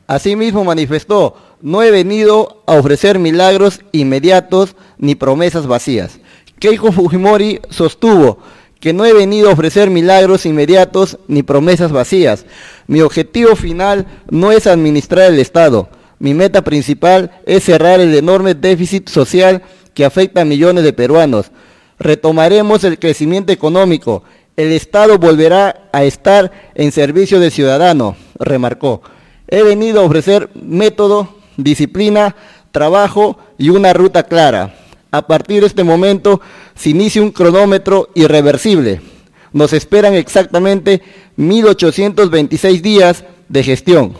Asimismo manifestó: no he venido a ofrecer milagros inmediatos ni promesas vacías. Keiko Fujimori sostuvo que no he venido a ofrecer milagros inmediatos ni promesas vacías. Mi objetivo final no es administrar el Estado. Mi meta principal es cerrar el enorme déficit social que afecta a millones de peruanos. Retomaremos el crecimiento económico. El Estado volverá a estar en servicio del ciudadano, remarcó. He venido a ofrecer método, disciplina, trabajo y una ruta clara. A partir de este momento se inicia un cronómetro irreversible. Nos esperan exactamente 1826 días de gestión,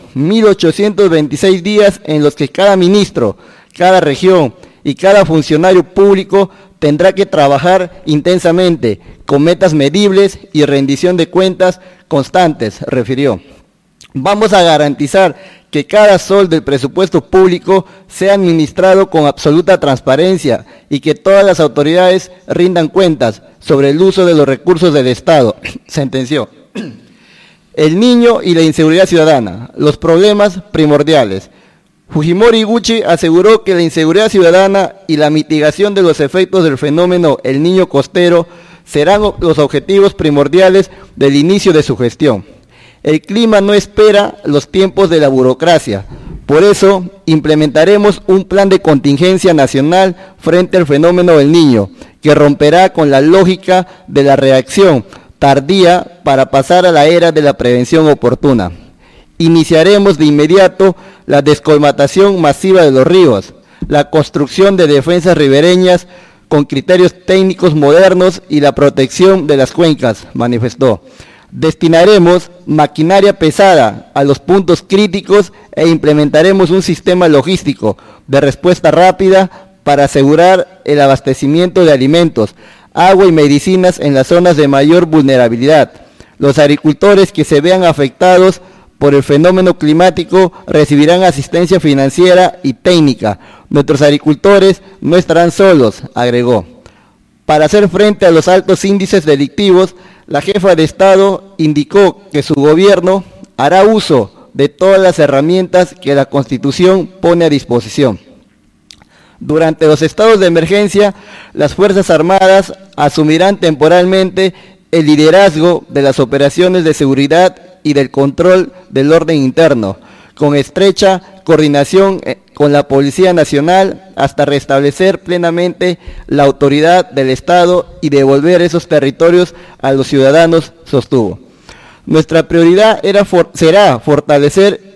1826 días en los que cada ministro, cada región y cada funcionario público tendrá que trabajar intensamente, con metas medibles y rendición de cuentas constantes, refirió. Vamos a garantizar que cada sol del presupuesto público sea administrado con absoluta transparencia y que todas las autoridades rindan cuentas sobre el uso de los recursos del Estado, sentenció. El niño y la inseguridad ciudadana, los problemas primordiales. Fujimori Iguchi aseguró que la inseguridad ciudadana y la mitigación de los efectos del fenómeno El Niño Costero serán los objetivos primordiales del inicio de su gestión. El clima no espera los tiempos de la burocracia. Por eso, implementaremos un plan de contingencia nacional frente al fenómeno del Niño, que romperá con la lógica de la reacción tardía para pasar a la era de la prevención oportuna. Iniciaremos de inmediato la descolmatación masiva de los ríos, la construcción de defensas ribereñas con criterios técnicos modernos y la protección de las cuencas, manifestó. Destinaremos maquinaria pesada a los puntos críticos e implementaremos un sistema logístico de respuesta rápida para asegurar el abastecimiento de alimentos, agua y medicinas en las zonas de mayor vulnerabilidad. Los agricultores que se vean afectados por el fenómeno climático recibirán asistencia financiera y técnica. Nuestros agricultores no estarán solos, agregó. Para hacer frente a los altos índices delictivos, la jefa de Estado indicó que su gobierno hará uso de todas las herramientas que la Constitución pone a disposición. Durante los estados de emergencia, las Fuerzas Armadas asumirán temporalmente el liderazgo de las operaciones de seguridad y del control del orden interno, con estrecha coordinación con la Policía Nacional hasta restablecer plenamente la autoridad del Estado y devolver esos territorios a los ciudadanos, sostuvo. Nuestra prioridad será fortalecer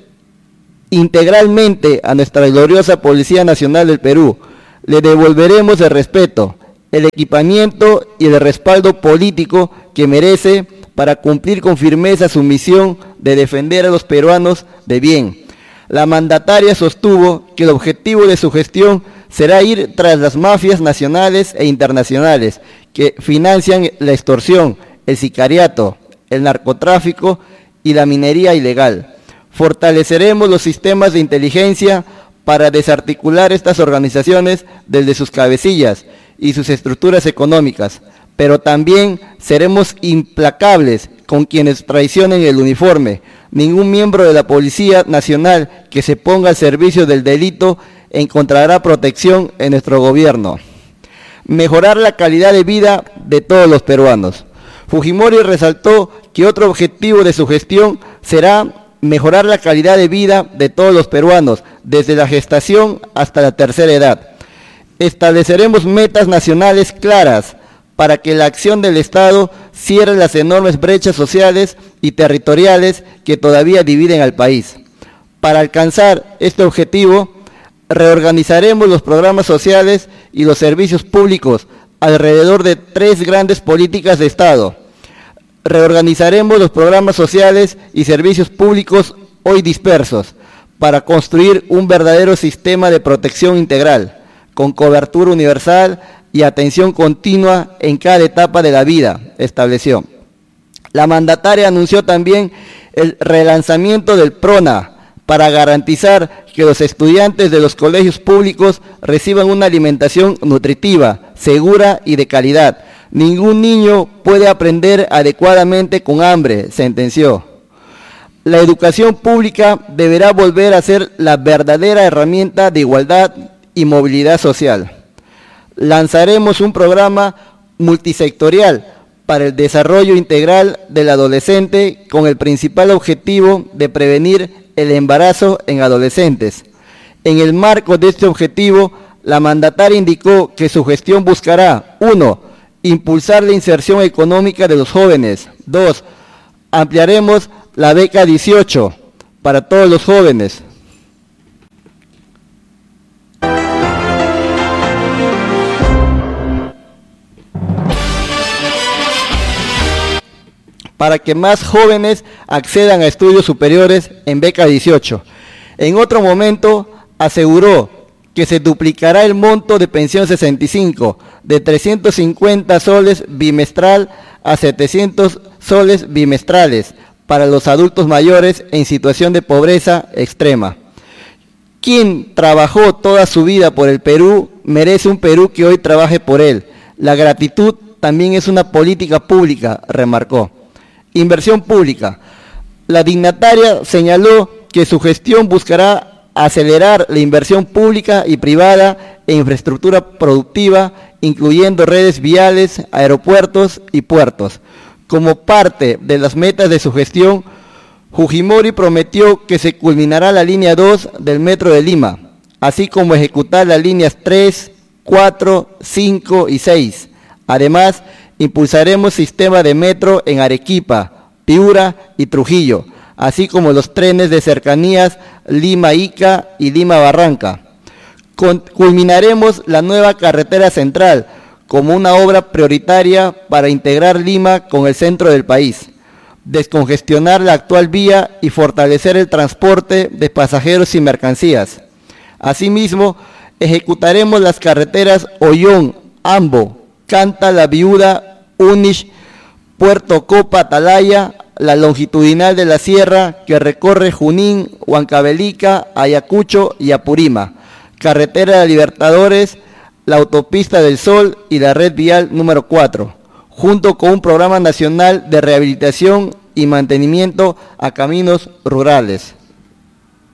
integralmente a nuestra gloriosa Policía Nacional del Perú. Le devolveremos el respeto, el equipamiento y el respaldo político que merece para cumplir con firmeza su misión de defender a los peruanos de bien. La mandataria sostuvo que el objetivo de su gestión será ir tras las mafias nacionales e internacionales que financian la extorsión, el sicariato, el narcotráfico y la minería ilegal. Fortaleceremos los sistemas de inteligencia para desarticular estas organizaciones desde sus cabecillas y sus estructuras económicas, pero también seremos implacables con quienes traicionen el uniforme. Ningún miembro de la Policía Nacional que se ponga al servicio del delito encontrará protección en nuestro gobierno. Mejorar la calidad de vida de todos los peruanos. Fujimori resaltó que otro objetivo de su gestión será mejorar la calidad de vida de todos los peruanos, desde la gestación hasta la tercera edad. Estableceremos metas nacionales claras para que la acción del Estado cierre las enormes brechas sociales y territoriales que todavía dividen al país. Para alcanzar este objetivo, reorganizaremos los programas sociales y los servicios públicos alrededor de 3 grandes políticas de Estado. Reorganizaremos los programas sociales y servicios públicos hoy dispersos para construir un verdadero sistema de protección integral, con cobertura universal y atención continua en cada etapa de la vida, estableció. La mandataria anunció también el relanzamiento del PRONA para garantizar que los estudiantes de los colegios públicos reciban una alimentación nutritiva, segura y de calidad. Ningún niño puede aprender adecuadamente con hambre, sentenció. La educación pública deberá volver a ser la verdadera herramienta de igualdad y movilidad social. Lanzaremos un programa multisectorial para el desarrollo integral del adolescente con el principal objetivo de prevenir el embarazo en adolescentes. En el marco de este objetivo, la mandataria indicó que su gestión buscará: 1. Impulsar la inserción económica de los jóvenes. 2. Ampliaremos la beca 18 para todos los jóvenes. Para que más jóvenes accedan a estudios superiores en beca 18. En otro momento aseguró que se duplicará el monto de pensión 65 de 350 soles bimestral a 700 soles bimestrales para los adultos mayores en situación de pobreza extrema. Quien trabajó toda su vida por el Perú merece un Perú que hoy trabaje por él. La gratitud también es una política pública, remarcó. Inversión pública. La dignataria señaló que su gestión buscará acelerar la inversión pública y privada en infraestructura productiva, incluyendo redes viales, aeropuertos y puertos. Como parte de las metas de su gestión, Fujimori prometió que se culminará la línea 2 del Metro de Lima, así como ejecutar las líneas 3, 4, 5 y 6. Además, impulsaremos sistema de metro en Arequipa, Piura y Trujillo, así como los trenes de cercanías Lima-Ica y Lima-Barranca. Culminaremos la nueva carretera central como una obra prioritaria para integrar Lima con el centro del país, descongestionar la actual vía y fortalecer el transporte de pasajeros y mercancías. Asimismo, ejecutaremos las carreteras Ollón, Ambo, Canta la Viuda, Unish, Puerto Copa, Atalaya, la longitudinal de la sierra que recorre Junín, Huancavelica, Ayacucho y Apurima, carretera de Libertadores, la autopista del Sol y la red vial número 4, junto con un programa nacional de rehabilitación y mantenimiento a caminos rurales.